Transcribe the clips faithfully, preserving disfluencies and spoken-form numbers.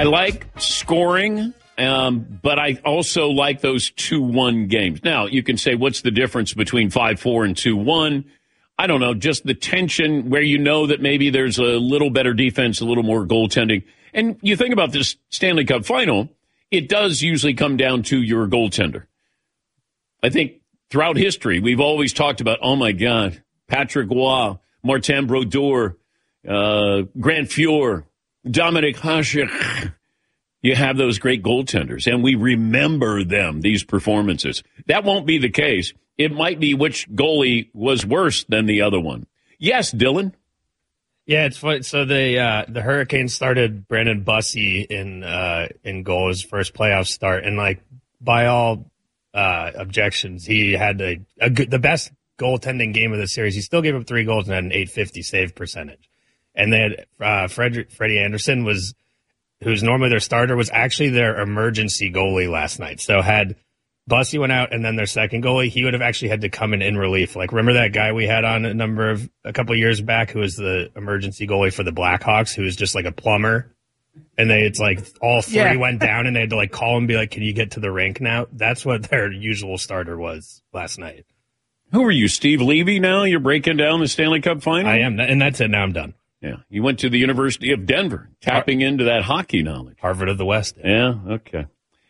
I like scoring, um, but I also like those two one games. Now, you can say, what's the difference between five four and two one? I don't know, just the tension where you know that maybe there's a little better defense, a little more goaltending. And you think about this Stanley Cup final, it does usually come down to your goaltender. I think throughout history, we've always talked about, oh, my God, Patrick Roy, Martin Brodeur, uh, Grant Fuhr, Dominic Hasek. You have those great goaltenders, and we remember them, these performances. That won't be the case. It might be which goalie was worse than the other one. Yes, Dylan? Yeah, it's funny. So the uh, the Hurricanes started Brandon Bussey in uh, in goal his first playoff start, and like by all uh, objections, he had a, a good, the best goaltending game of the series. He still gave up three goals and had an eight fifty save percentage. And they had uh, Frederick, Freddie Anderson was, who's normally their starter, was actually their emergency goalie last night. So had Bussey went out and then their second goalie, he would have actually had to come in in relief. Like, remember that guy we had on a number of a couple of years back who was the emergency goalie for the Blackhawks, who was just like a plumber, and they it's like all three yeah. went down and they had to like call him and be like, "Can you get to the rink now?" That's what their usual starter was last night. Who are you, Steve Levy? Now you're breaking down the Stanley Cup final. I am, and that's it. Now I'm done. Yeah, you went to the University of Denver, tapping Har- into that hockey knowledge. Harvard of the West. Yeah, okay.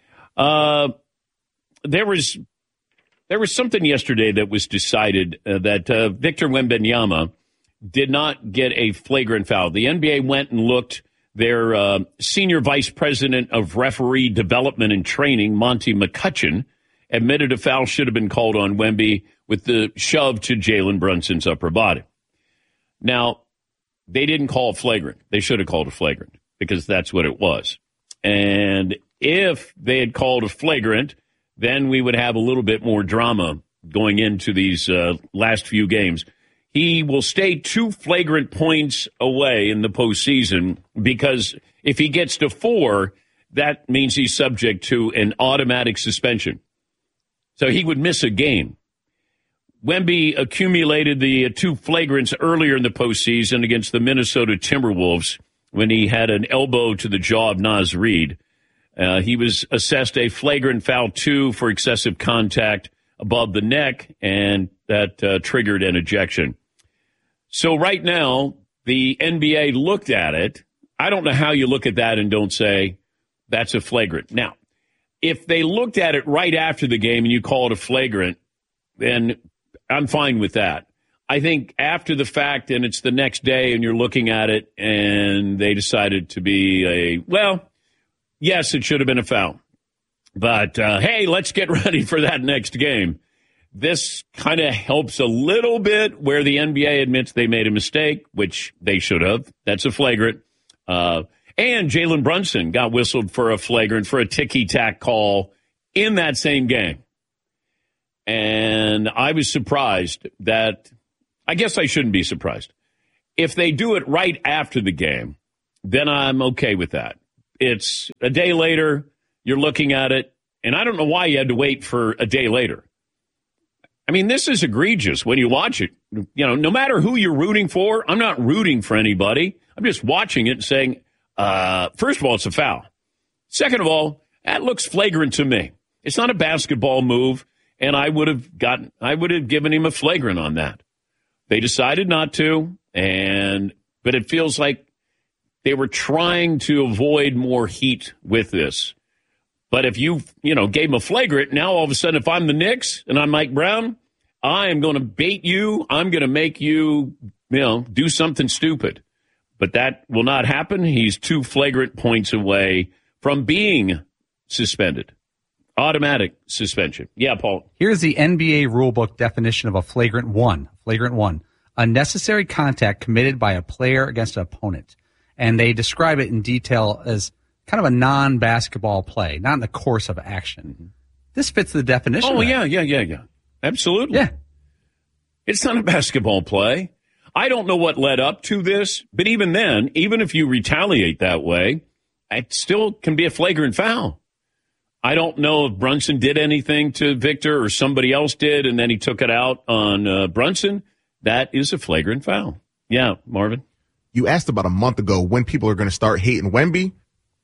Uh, there was there was something yesterday that was decided uh, that uh, Victor Wembanyama did not get a flagrant foul. The N B A went and looked. Their uh, senior vice president of referee development and training, Monty McCutcheon, admitted a foul should have been called on Wemby with the shove to Jalen Brunson's upper body. Now, they didn't call it flagrant. They should have called it flagrant because that's what it was. And if they had called a flagrant, then we would have a little bit more drama going into these uh, last few games. He will stay two flagrant points away in the postseason because if he gets to four, that means he's subject to an automatic suspension. So he would miss a game. Wemby accumulated the two flagrants earlier in the postseason against the Minnesota Timberwolves when he had an elbow to the jaw of Naz Reid. Uh, he was assessed a flagrant foul two for excessive contact above the neck, and that uh, triggered an ejection. So right now, the N B A looked at it. I don't know how you look at that and don't say that's a flagrant. Now, if they looked at it right after the game and you call it a flagrant, then I'm fine with that. I think after the fact and it's the next day and you're looking at it and they decided to be a, well, yes, it should have been a foul. But, uh, hey, let's get ready for that next game. This kind of helps a little bit where the N B A admits they made a mistake, which they should have. That's a flagrant. Uh, and Jalen Brunson got whistled for a flagrant for a ticky-tack call in that same game. And I was surprised that, I guess I shouldn't be surprised. If they do it right after the game, then I'm okay with that. It's a day later, you're looking at it, and I don't know why you had to wait for a day later. I mean, this is egregious when you watch it. You know, no matter who you're rooting for, I'm not rooting for anybody. I'm just watching it and saying, uh, first of all, it's a foul. Second of all, that looks flagrant to me. It's not a basketball move, and I would have gotten, I would have given him a flagrant on that. They decided not to, and but it feels like they were trying to avoid more heat with this. But if you, you know, gave him a flagrant, now all of a sudden, if I'm the Knicks and I'm Mike Brown, I am going to bait you. I'm going to make you, you know, do something stupid. But that will not happen. He's two flagrant points away from being suspended. Automatic suspension. Yeah, Paul. Here's the N B A rulebook definition of a flagrant one. Flagrant one. Unnecessary contact committed by a player against an opponent. And they describe it in detail as kind of a non-basketball play, not in the course of action. Mm-hmm. This fits the definition. Oh, right? yeah, yeah, yeah, yeah. Absolutely. Yeah. It's not a basketball play. I don't know what led up to this, but even then, even if you retaliate that way, it still can be a flagrant foul. I don't know if Brunson did anything to Victor or somebody else did, and then he took it out on uh, Brunson. That is a flagrant foul. Yeah, Marvin? You asked about a month ago when people are going to start hating Wemby. Well,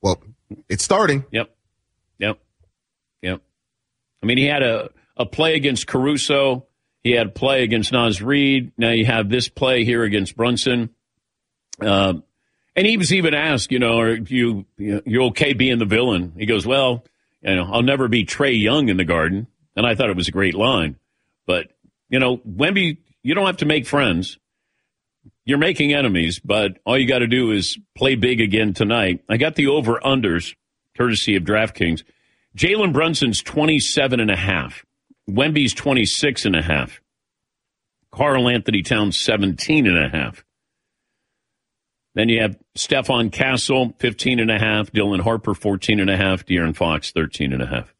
It's starting. Yep. Yep. Yep. I mean, he had a, a play against Caruso. He had a play against Naz Reid. Now you have this play here against Brunson. Um, and he was even asked, you know, are you, you okay being the villain? He goes, well, you know, I'll never be Trae Young in the Garden. And I thought it was a great line. But, you know, Wemby, you don't have to make friends. You're making enemies, but all you got to do is play big again tonight. I got the over-unders, courtesy of DraftKings. Jalen Brunson's twenty-seven and a half. Wemby's twenty-six and a half. Karl Anthony Towns, seventeen and a half. Then you have Stephon Castle, fifteen and a half. Dylan Harper, fourteen and a half. De'Aaron Fox, thirteen and a half.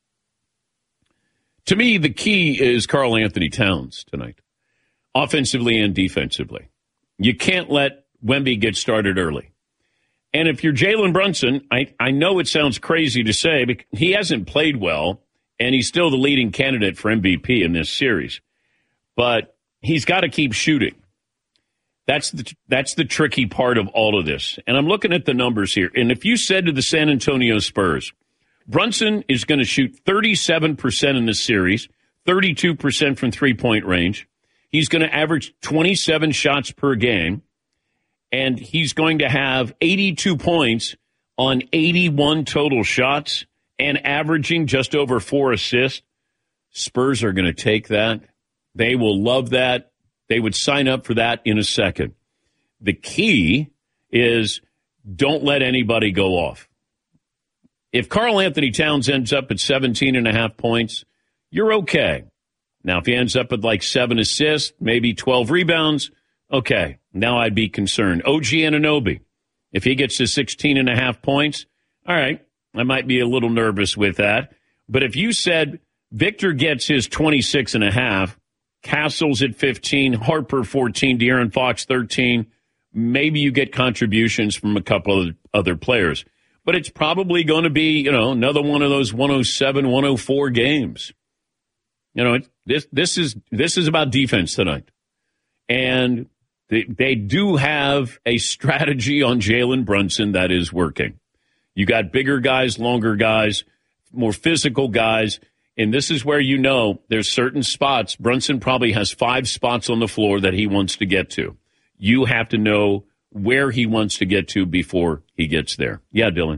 To me, the key is Karl Anthony Towns tonight, offensively and defensively. You can't let Wemby get started early. And if you're Jalen Brunson, I, I know it sounds crazy to say, but he hasn't played well, and he's still the leading candidate for M V P in this series. But he's got to keep shooting. That's the that's the tricky part of all of this. And I'm looking at the numbers here. And if you said to the San Antonio Spurs, Brunson is going to shoot thirty-seven percent in this series, thirty-two percent from three-point range. He's going to average twenty-seven shots per game, and he's going to have eighty-two points on eighty-one total shots and averaging just over four assists. Spurs are going to take that. They will love that. They would sign up for that in a second. The key is don't let anybody go off. If Karl Anthony Towns ends up at seventeen and a half points, you're okay. Now, if he ends up with like seven assists, maybe twelve rebounds, okay, now I'd be concerned. O G Anunoby, if he gets to sixteen and a half points, all right, I might be a little nervous with that. But if you said Victor gets his twenty-six and a half, Castle's at fifteen, Harper fourteen, De'Aaron Fox thirteen, maybe you get contributions from a couple of other players. But it's probably going to be, you know, another one of those one oh seven, one oh four games. You know, it, this this is this is about defense tonight. And they, they do have a strategy on Jalen Brunson that is working. You got bigger guys, longer guys, more physical guys. And this is where you know there's certain spots. Brunson probably has five spots on the floor that he wants to get to. You have to know where he wants to get to before he gets there. Yeah, Dylan.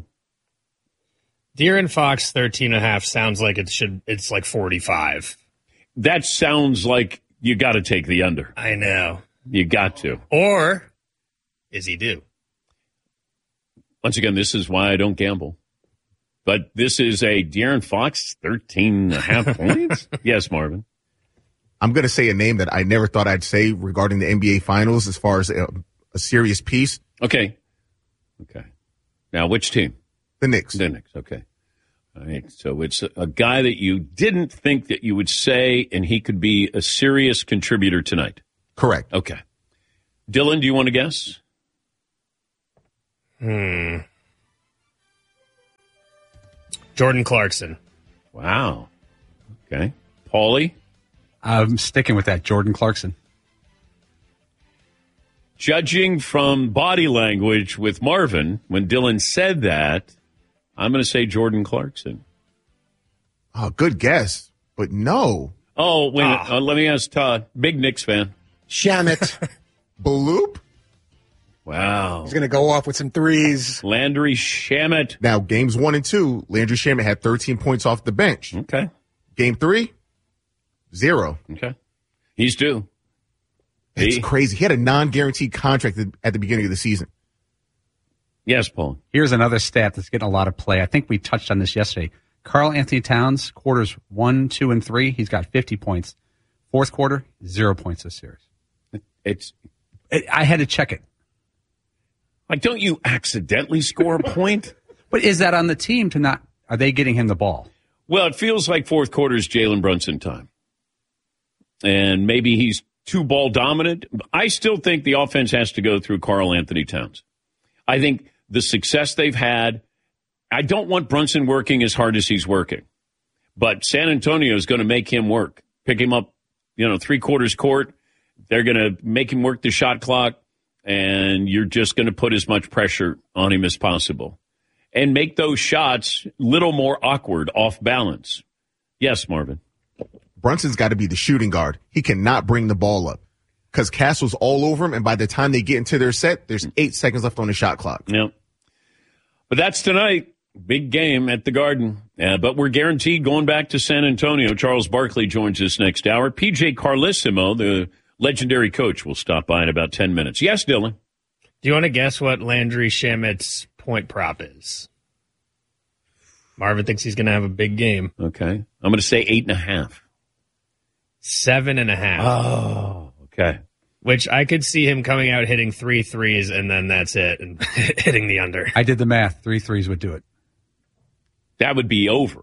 De'Aaron Fox, thirteen and a half sounds like it should, it's like forty-five. That sounds like you got to take the under. I know. You got to. Or is he due? Once again, this is why I don't gamble. But this is a De'Aaron Fox, thirteen and a half points? Yes, Marvin. I'm going to say a name that I never thought I'd say regarding the N B A Finals as far as a, a serious piece. Okay. Okay. Now, which team? The Knicks. The Knicks, okay. All right, so it's a, a guy that you didn't think that you would say, and he could be a serious contributor tonight. Correct. Okay. Dylan, do you want to guess? Hmm. Jordan Clarkson. Wow. Okay. Paulie? I'm sticking with that, Jordan Clarkson. Judging from body language with Marvin, when Dylan said that, I'm going to say Jordan Clarkson. Oh, good guess, but no. Oh, wait. Ah. Uh, let me ask Todd. Big Knicks fan. Shamet. Baloop? Wow. He's going to go off with some threes. Landry Shamet. Now, games one and two, Landry Shamet had thirteen points off the bench. Okay. Game three, zero. Okay. He's due. It's He- crazy. He had a non-guaranteed contract at- at the beginning of the season. Yes, Paul. Here's another stat that's getting a lot of play. I think we touched on this yesterday. Karl Anthony Towns, quarters one, two, and three, he's got fifty points. Fourth quarter, zero points this series. It's I I had to check it. like, don't you accidentally score a point? But is that on the team to not, are they getting him the ball? Well, it feels like fourth quarter is Jalen Brunson time. And maybe he's too ball dominant. I still think the offense has to go through Karl Anthony Towns. I think the success they've had, I don't want Brunson working as hard as he's working. But San Antonio is going to make him work. Pick him up, you know, three quarters court. They're going to make him work the shot clock. And you're just going to put as much pressure on him as possible. and make those shots a little more awkward, off balance. Yes, Marvin. Brunson's got to be the shooting guard. He cannot bring the ball up because Castle's all over him, and by the time they get into their set, there's eight seconds left on the shot clock. Yep. But that's tonight. Big game at the Garden. Uh, but we're guaranteed going back to San Antonio. Charles Barkley joins us next hour. P J Carlesimo, the legendary coach, will stop by in about ten minutes. Yes, Dylan? Do you want to guess what Landry Shamit's point prop is? Marvin thinks he's going to have a big game. Okay. I'm going to say eight and a half. Seven and a half. Oh, okay. Which I could see him coming out hitting three threes, and then that's it, and hitting the under. I did the math. Three threes would do it. That would be over.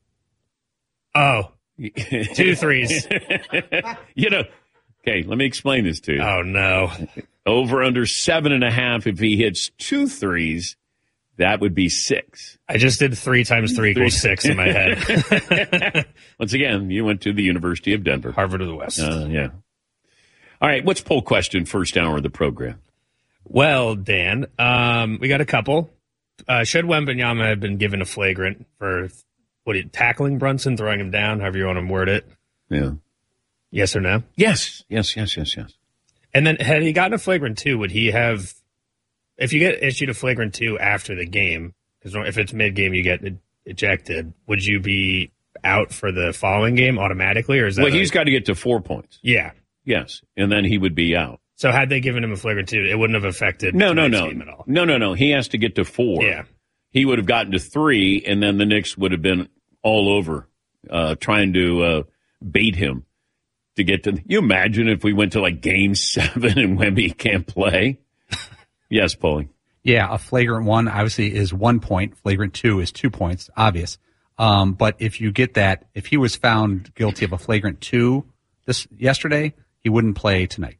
Oh, two threes. You know, okay, let me explain this to you. Oh, no. Over under seven and a half. If he hits two threes, that would be six. I just did three times three equals six in my head. Once again, you went to the University of Denver. Harvard of the West. Uh, yeah. All right, what's poll question first hour of the program? Well, Dan, um, we got a couple. Uh, should Wembanyama have been given a flagrant for what tackling Brunson, throwing him down, however you want to word it? Yeah. Yes or no? Yes, yes, yes, yes, yes. And then had he gotten a flagrant two, would he have, if you get issued a flagrant two after the game, because if it's mid-game you get ejected, would you be out for the following game automatically? Or is that well, like, he's got to get to four points. Yeah. Yes, and then he would be out. So had they given him a flagrant two, it wouldn't have affected no, no, tonight's no, game at all. no, no, no. He has to get to four. Yeah, he would have gotten to three, and then the Knicks would have been all over uh, trying to uh, bait him to get to. You imagine if we went to like Game Seven and Wemby can't play? Yes, Paulie. Yeah, a flagrant one obviously is one point. Flagrant two is two points. Obvious. Um, but if you get that, if he was found guilty of a flagrant two this yesterday, he wouldn't play tonight.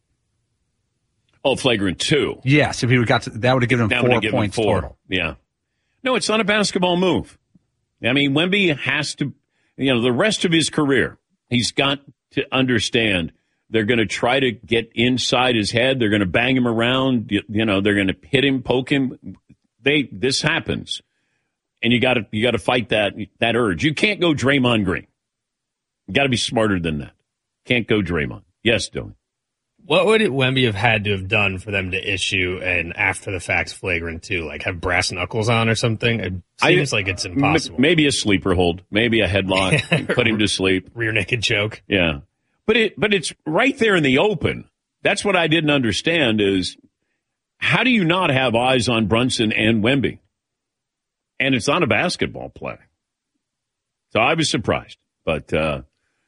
Oh, flagrant two. Yes, if he would got to, that would have given him that four given points four. total. Yeah. No, it's not a basketball move. I mean, Wemby has to, you know, the rest of his career, he's got to understand they're going to try to get inside his head. They're going to bang him around. You, you know, they're going to hit him, poke him. They, this happens. And you got to, you got to fight that, that urge. You can't go Draymond Green. You got to be smarter than that. Can't go Draymond. Yes, Dylan. What would it, Wemby have had to have done for them to issue an after-the-fact flagrant two? Like have brass knuckles on or something? It seems I, like it's impossible. M- maybe a sleeper hold. Maybe a headlock. Put him to sleep. Rear naked choke. Yeah. But it, but it's right there in the open. That's what I didn't understand is how do you not have eyes on Brunson and Wemby? And it's not a basketball play. So I was surprised. But uh,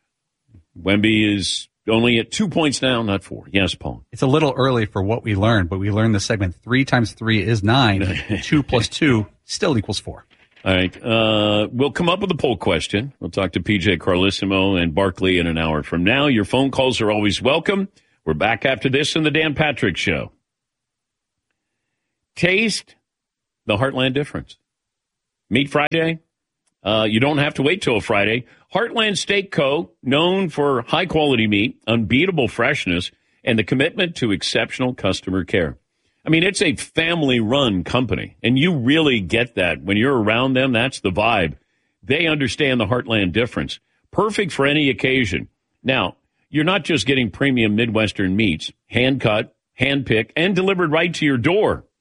Wemby is only at two points now, not four. Yes, Paul. It's a little early for what we learned, but we learned the segment three times three is nine. two plus two still equals four. All right. Uh, we'll come up with a poll question. We'll talk to P J Carlesimo and Barkley in an hour from now. Your phone calls are always welcome. We're back after this in the Dan Patrick Show. Taste the Heartland difference. Meat Friday. Uh, you don't have to wait till Friday. Heartland Steak Co., known for high-quality meat, unbeatable freshness, and the commitment to exceptional customer care. I mean, it's a family-run company, and you really get that. When you're around them, that's the vibe. They understand the Heartland difference. Perfect for any occasion. Now, you're not just getting premium Midwestern meats, hand-cut, hand-picked, and delivered right to your door.